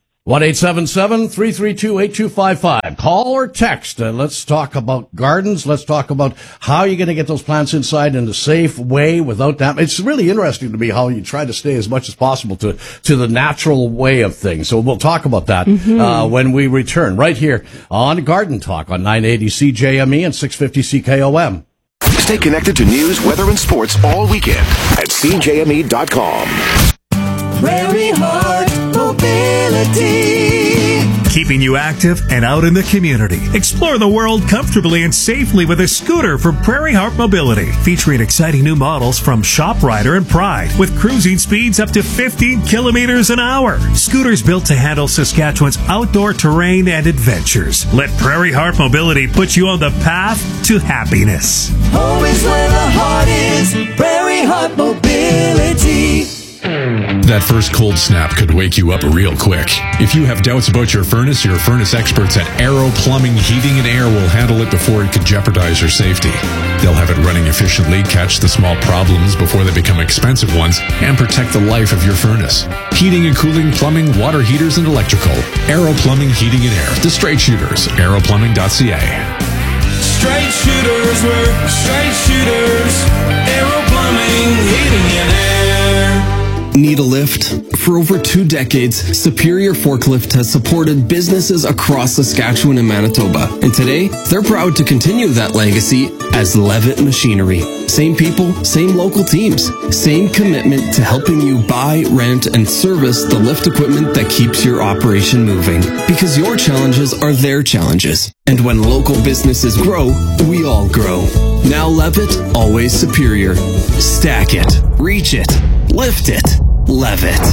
1-877-332-8255. Call or text. Let's talk about gardens. Let's talk about how you're going to get those plants inside in a safe way without damage. It's really interesting to me how you try to stay as much as possible to the natural way of things. So we'll talk about that when we return right here on Garden Talk on 980 CJME and 650 CKOM. Stay connected to news, weather, and sports all weekend at CJME.com. Prairie Heart Mobility. Keeping you active and out in the community. Explore the world comfortably and safely with a scooter from Prairie Heart Mobility. Featuring exciting new models from ShopRider and Pride with cruising speeds up to 15 kilometers an hour. Scooters built to handle Saskatchewan's outdoor terrain and adventures. Let Prairie Heart Mobility put you on the path to happiness. Always where the heart is. Prairie Heart Mobility. That first cold snap could wake you up real quick. If you have doubts about your furnace experts at Aero Plumbing, Heating and Air will handle it before it could jeopardize your safety. They'll have it running efficiently, catch the small problems before they become expensive ones, and protect the life of your furnace. Heating and cooling, plumbing, water heaters, and electrical. Aero Plumbing, Heating and Air. The Straight Shooters. Aeroplumbing.ca. Straight shooters, we're straight shooters. Aero Plumbing, Heating and Air. Need a lift? For over 2 decades, Superior Forklift has supported businesses across Saskatchewan and Manitoba. And today, they're proud to continue that legacy as Levitt Machinery. Same people, same local teams, same commitment to helping you buy, rent, and service the lift equipment that keeps your operation moving. Because your challenges are their challenges. And when local businesses grow, we all grow. Now Levitt, always superior. Stack it, reach it, lift it, Levitt.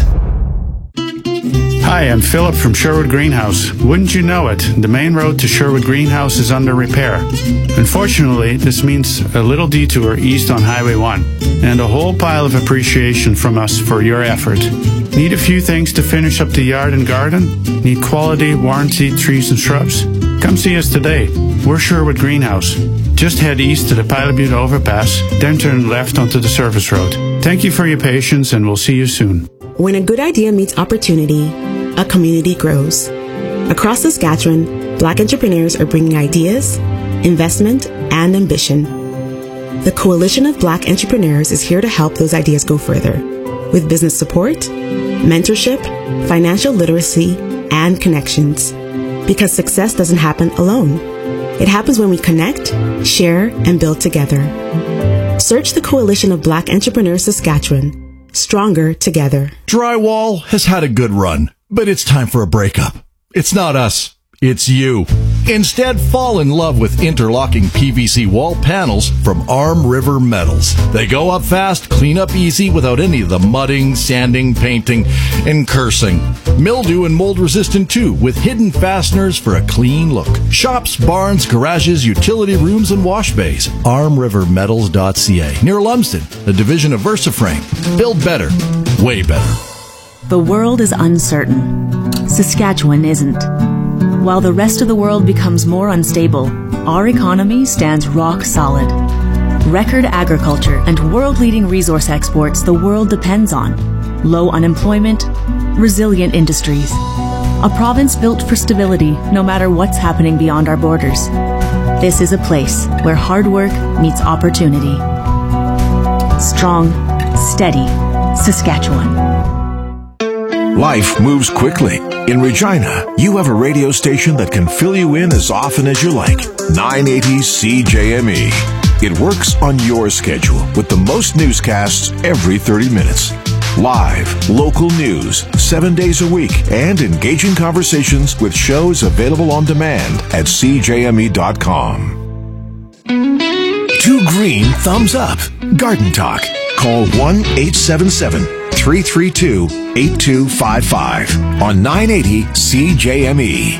Hi, I'm Philip from Sherwood Greenhouse. Wouldn't you know it, the main road to Sherwood Greenhouse is under repair. Unfortunately, this means a little detour east on Highway 1, and a whole pile of appreciation from us for your effort. Need a few things to finish up the yard and garden? Need quality, warranted trees and shrubs? Come see us today. We're Sherwood Greenhouse. Just head east to the Pilot Butte overpass, then turn left onto the service road. Thank you for your patience, and we'll see you soon. When a good idea meets opportunity, a community grows. Across Saskatchewan, Black entrepreneurs are bringing ideas, investment, and ambition. The Coalition of Black Entrepreneurs is here to help those ideas go further with business support, mentorship, financial literacy, and connections. Because success doesn't happen alone. It happens when we connect, share, and build together. Search the Coalition of Black Entrepreneurs Saskatchewan. Stronger together. Drywall has had a good run, but it's time for a breakup. It's not us, it's you. Instead, fall in love with interlocking PVC wall panels from Arm River Metals. They go up fast, clean up easy without any of the mudding, sanding, painting, and cursing. Mildew and mold resistant too, with hidden fasteners for a clean look. Shops, barns, garages, utility rooms, and wash bays. ArmRiverMetals.ca, near Lumsden, a division of VersaFrame. Build better, way better. The world is uncertain. Saskatchewan isn't. While the rest of the world becomes more unstable, our economy stands rock solid. Record agriculture and world-leading resource exports the world depends on. Low unemployment, resilient industries. A province built for stability no matter what's happening beyond our borders. This is a place where hard work meets opportunity. Strong, steady, Saskatchewan. Life moves quickly. In Regina, you have a radio station that can fill you in as often as you like. 980 CJME. It works on your schedule with the most newscasts every 30 minutes. Live, local news, 7 days a week, and engaging conversations with shows available on demand at CJME.com. 2 green thumbs up. Garden Talk. Call 1-877-332-8255 on 980 CJME.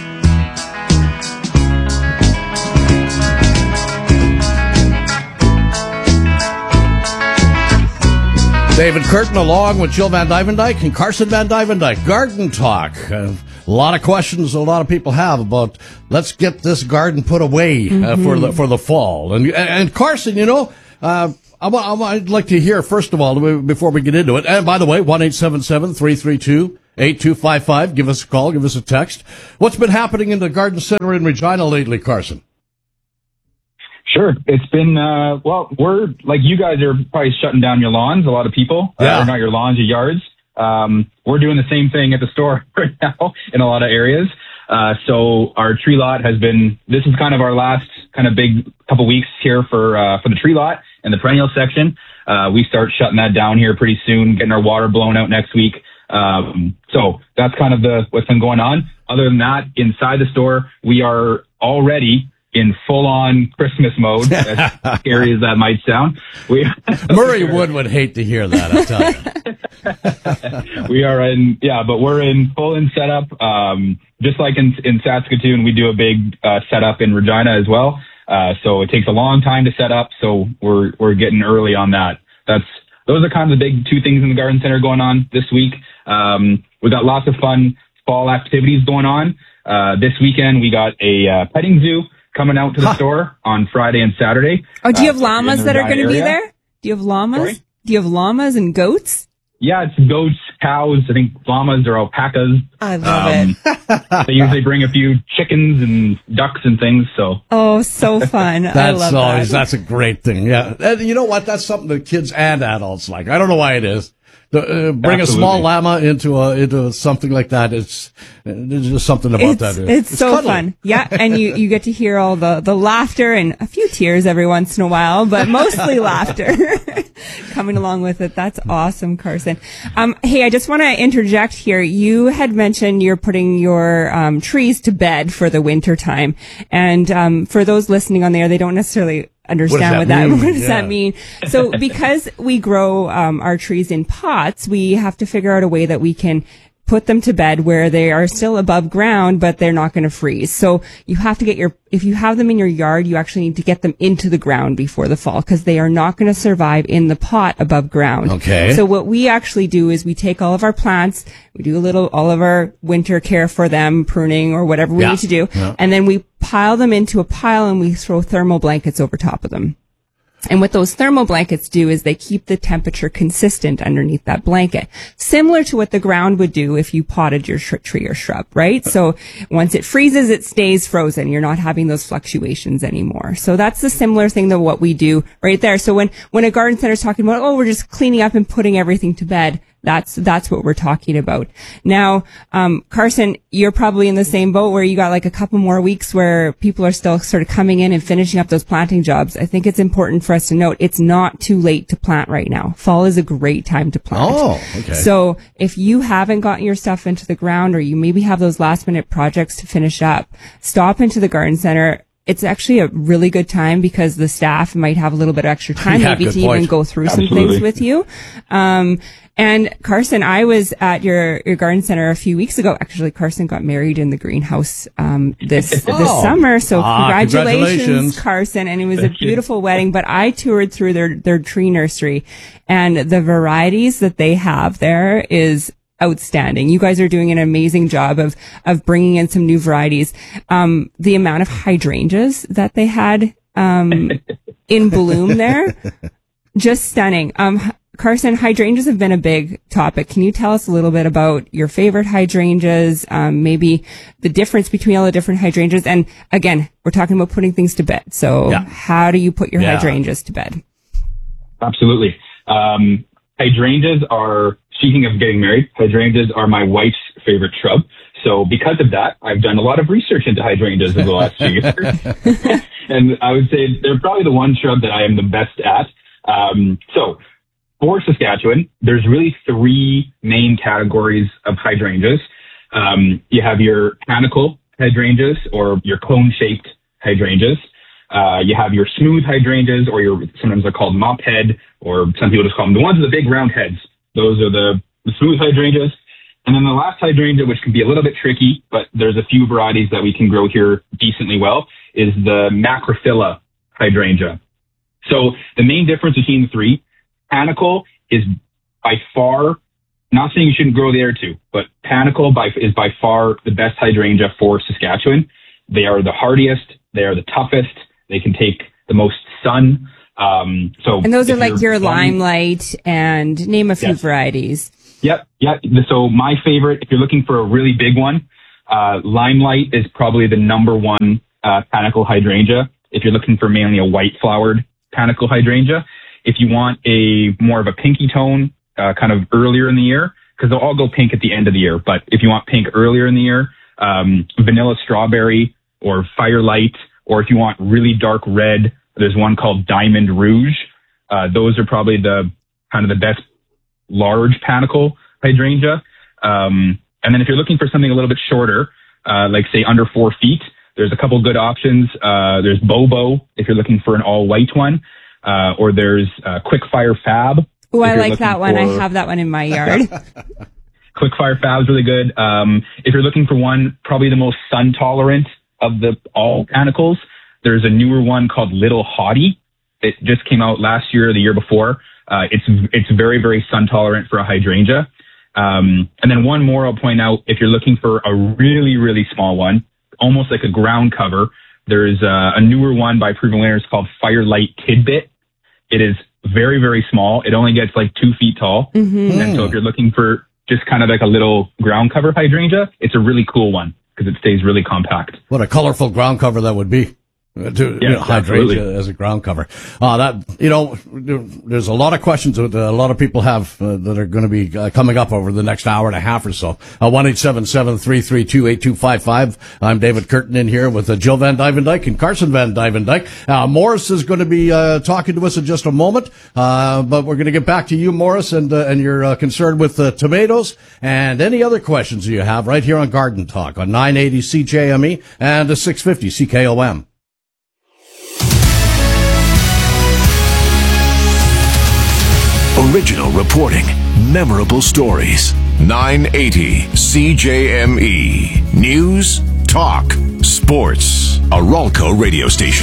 David Curtin along with Jill Van Dyvendyke and Carson Van Dyvendyke. Garden Talk. A lot of questions a lot of people have about let's get this garden put away for the fall. And Carson, you know, I'd like to hear, first of all, before we get into it, and by the way, 1-877-332-8255. Give us a call, give us a text. What's been happening in the garden center in Regina lately, Carson? Sure. It's been, we're, like you guys are probably shutting down your lawns, a lot of people. Yeah. Or not your lawns, your yards. We're doing the same thing at the store right now in a lot of areas. So our tree lot this is kind of our last kind of big couple weeks here for the tree lot and the perennial section. We start shutting that down here pretty soon, getting our water blown out next week. So that's kind of what's been going on. Other than that, inside the store, we are already in full-on Christmas mode, as scary as that might sound. Murray would hate to hear that, I'll tell you. But we're in full-in setup. Just like in Saskatoon, we do a big setup in Regina as well. So it takes a long time to set up, so we're getting early on that. Those are kind of the big 2 things in the garden center going on this week. We got lots of fun fall activities going on. This weekend, we got a petting zoo coming out to the store on Friday and Saturday. Oh, do you have llamas that are going to be there? Do you have llamas? Sorry? Do you have llamas and goats? Yeah, it's goats, cows. I think llamas are alpacas. I love it. They usually bring a few chickens and ducks and things. So. Oh, so fun. I love that. That's a great thing. Yeah. And you know what? That's something that kids and adults like. I don't know why it is. Bring a small llama into something like that. There's just something about that. It's so cuddly. Fun. Yeah. And you get to hear all the laughter and a few tears every once in a while, but mostly laughter coming along with it. That's awesome, Carson. Hey, I just want to interject here. You had mentioned you're putting your trees to bed for the winter time. And for those listening on there, they don't necessarily understand what does that mean? So because we grow our trees in pots, we have to figure out a way that we can put them to bed where they are still above ground, but they're not going to freeze. So you have to if you have them in your yard, you actually need to get them into the ground before the fall because they are not going to survive in the pot above ground. Okay. So what we actually do is we take all of our plants, we do all of our winter care for them, pruning or whatever we need to do, and then we pile them into a pile and we throw thermal blankets over top of them. And what those thermal blankets do is they keep the temperature consistent underneath that blanket, similar to what the ground would do if you potted your tree or shrub, right? So once it freezes, it stays frozen. You're not having those fluctuations anymore. So that's the similar thing to what we do right there. So when a garden center is talking about, we're just cleaning up and putting everything to bed, that's what we're talking about. Now, Carson, you're probably in the same boat where you got like a couple more weeks where people are still sort of coming in and finishing up those planting jobs. I think it's important for us to note it's not too late to plant right now. Fall is a great time to plant. Oh, okay. So if you haven't gotten your stuff into the ground or you maybe have those last minute projects to finish up, stop into the garden center. It's actually a really good time because the staff might have a little bit of extra time maybe to even go through some things with you. And Carson, I was at your garden center a few weeks ago. Actually, Carson got married in the greenhouse this summer. So congratulations, Carson. And it was a beautiful wedding. But I toured through their tree nursery, and the varieties that they have there is outstanding. You guys are doing an amazing job of bringing in some new varieties. The amount of hydrangeas that they had in bloom there, just stunning. Carson, hydrangeas have been a big topic. Can you tell us a little bit about your favorite hydrangeas, maybe the difference between all the different hydrangeas? And again, we're talking about putting things to bed. So how do you put your hydrangeas to bed? Absolutely. Hydrangeas are, speaking of getting married, hydrangeas are my wife's favorite shrub. So because of that, I've done a lot of research into hydrangeas over the last few years. And I would say they're probably the one shrub that I am the best at. So for Saskatchewan, there's really three main categories of hydrangeas. You have your panicle hydrangeas or your cone-shaped hydrangeas. You have your smooth hydrangeas, or sometimes they're called mop head, or some people just call them the ones with the big round heads. Those are the smooth hydrangeas. And then the last hydrangea, which can be a little bit tricky, but there's a few varieties that we can grow here decently well, is the Macrophylla hydrangea. So the main difference between the three, panicle is by far, not saying you shouldn't grow the other two, but panicle is by far the best hydrangea for Saskatchewan. They are the hardiest. They are the toughest. They can take the most sun. And those are like your Limelight and name a few varieties. Yep. So my favorite, if you're looking for a really big one, Limelight is probably the number one panicle hydrangea. If you're looking for mainly a white flowered panicle hydrangea, if you want a more of a pinky tone, kind of earlier in the year, because they'll all go pink at the end of the year. But if you want pink earlier in the year, vanilla strawberry or firelight, or if you want really dark red, there's one called Diamond Rouge. Those are probably the kind of the best large panicle hydrangea. And then if you're looking for something a little bit shorter, like say under 4 feet, there's a couple good options. There's Bobo if you're looking for an all white one, or there's Quickfire Fab. Oh, I like that one. I have that one in my yard. Quickfire Fab is really good. If you're looking for one, probably the most sun tolerant of all panicles, there's a newer one called Little Hottie. It just came out last year or the year before. It's very, very sun tolerant for a hydrangea. And then one more I'll point out, if you're looking for a really, really small one, almost like a ground cover, there's a newer one by Proven Winners called Firelight Tidbit. It is very, very small. It only gets like 2 feet tall. Mm-hmm. And so if you're looking for just kind of like a little ground cover hydrangea, it's a really cool one because it stays really compact. What a colorful ground cover that would be. Hydrangea as a ground cover. There's a lot of questions that a lot of people have that are going to be coming up over the next hour and a half or so. 1-877-332-8255. I'm David Curtin in here with Jill Van Dyvendyke and Carson Van Dyvendyke. Morris is going to be talking to us in just a moment, but we're going to get back to you, Morris, and your concern with tomatoes and any other questions you have right here on Garden Talk on 980 CJME and 650 CKOM. Original reporting, memorable stories. 980 CJME. News, talk, sports. A Ralco radio station.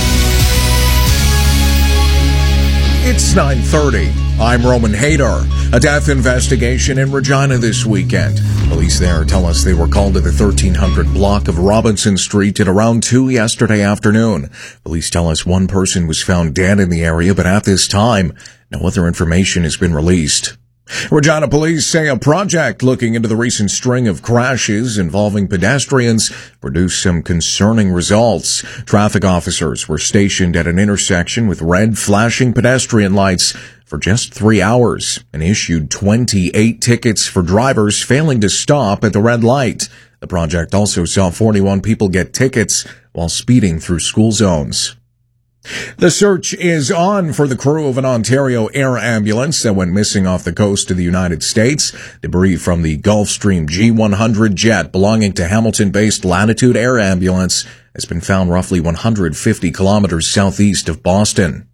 It's 9:30. I'm Roman Haydar. A death investigation in Regina this weekend. Police there tell us they were called to the 1300 block of Robinson Street at around 2 yesterday afternoon. Police tell us one person was found dead in the area, but at this time, no other information has been released. Regina police say a project looking into the recent string of crashes involving pedestrians produced some concerning results. Traffic officers were stationed at an intersection with red flashing pedestrian lights for just 3 hours and issued 28 tickets for drivers failing to stop at the red light. The project also saw 41 people get tickets while speeding through school zones. The search is on for the crew of an Ontario air ambulance that went missing off the coast of the United States. Debris from the Gulfstream G100 jet belonging to Hamilton-based Latitude Air Ambulance has been found roughly 150 kilometers southeast of Boston.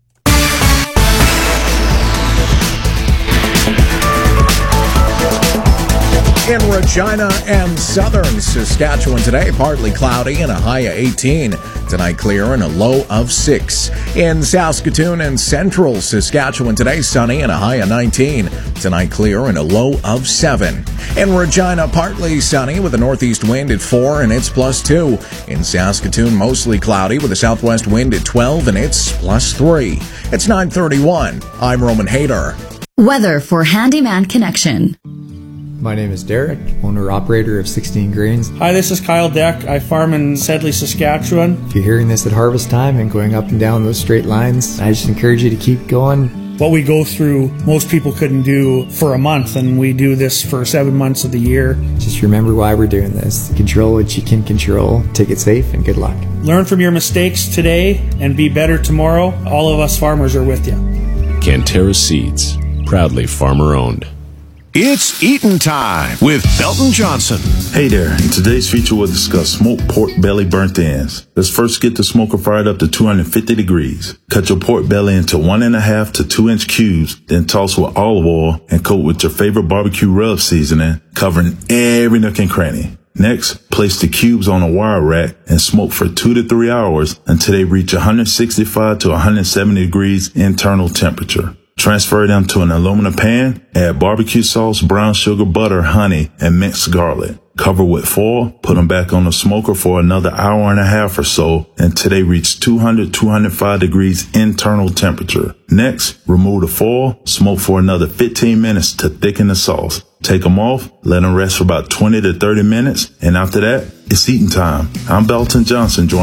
In Regina and southern Saskatchewan today, partly cloudy and a high of 18. Tonight clear and a low of 6. In Saskatoon and central Saskatchewan today, sunny and a high of 19. Tonight clear and a low of 7. In Regina, partly sunny with a northeast wind at 4 and it's +2. In Saskatoon, mostly cloudy with a southwest wind at 12 and it's +3. It's 9:31. I'm Roman Haydar. Weather for Handyman Connection. My name is Derek, owner-operator of 16 Grains. Hi, this is Kyle Deck. I farm in Sedley, Saskatchewan. If you're hearing this at harvest time and going up and down those straight lines, I just encourage you to keep going. What we go through, most people couldn't do for a month, and we do this for 7 months of the year. Just remember why we're doing this. Control what you can control. Take it safe, and good luck. Learn from your mistakes today and be better tomorrow. All of us farmers are with you. Canterra Seeds. Proudly farmer owned. It's eatin' time with Belton Johnson. Hey there. In today's feature, we'll discuss smoked pork belly burnt ends. Let's first get the smoker fired up to 250 degrees. Cut your pork belly into 1.5 to 2 inch cubes, then toss with olive oil and coat with your favorite barbecue rub seasoning, covering every nook and cranny. Next, place the cubes on a wire rack and smoke for 2 to 3 hours until they reach 165 to 170 degrees internal temperature. Transfer them to an aluminum pan, add barbecue sauce, brown sugar, butter, honey, and minced garlic. Cover with foil, put them back on the smoker for another hour and a half or so until they reach 200-205 degrees internal temperature. Next, remove the foil, smoke for another 15 minutes to thicken the sauce. Take them off, let them rest for about 20 to 30 minutes, and after that, it's eating time. I'm Belton Johnson.